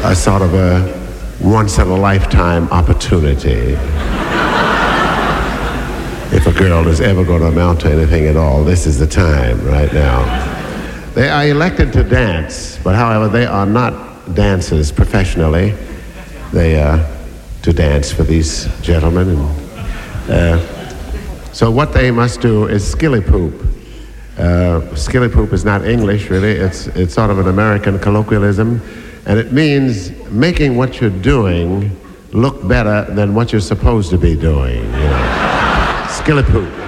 a sort of a once-in-a-lifetime opportunity. If a girl is ever going to amount to anything at all, this is the time right now. They are elected to dance, but however, they are not dancers professionally. They are to dance for these gentlemen. So what they must do is skilly poop. Skilly poop is not English, really. It's sort of an American colloquialism, and it means making what you're doing look better than what you're supposed to be doing. You know? Skilly poop.